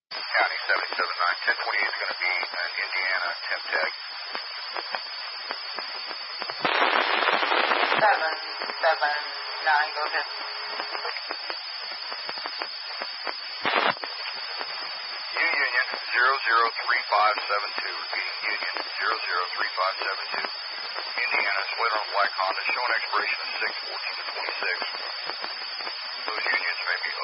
County 779, 1028 is going to be an Indiana temp tag. 779, go ahead. Union 003572, repeating Union 003572. Indiana, split on black Honda, showing expiration of 6/14/26. Those unions may be